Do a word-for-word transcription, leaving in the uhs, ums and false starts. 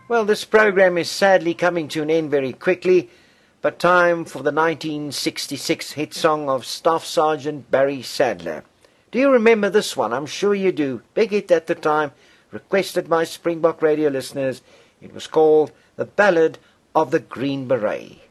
Well, this program is sadly coming to an end very quickly, but time for the nineteen sixty-six hit song of Staff Sergeant Barry Sadler. Do you remember this one? I'm sure you do. Big hit at the time, requested by Springbok Radio listeners. It was called The Ballad of the Green Beret.